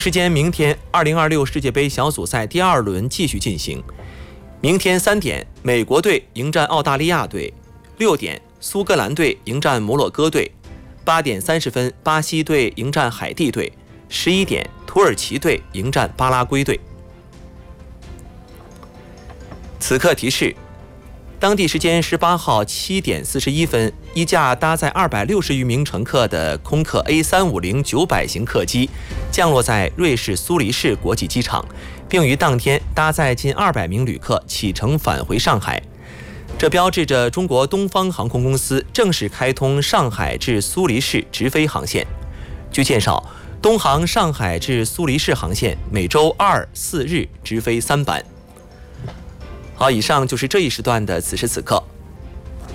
时间明天2026世界杯小组赛第2轮继续进行。明天3点，美国队迎战澳大利亚队；6点，苏格兰队迎战摩洛哥队；8点30分，巴西队迎战海地队；11点，土耳其队迎战巴拉圭队。此刻提示：当地时间18号7点41分，一架搭载260余名乘客的空客 A350-900 型客机降落在瑞士苏黎世国际机场，并于当天搭载近200名旅客启程返回上海。这标志着中国东方航空公司正式开通上海至苏黎世直飞航线。据介绍，东航上海至苏黎世航线每周2、4日直飞3班。好，以上就是这一时段的此时此刻。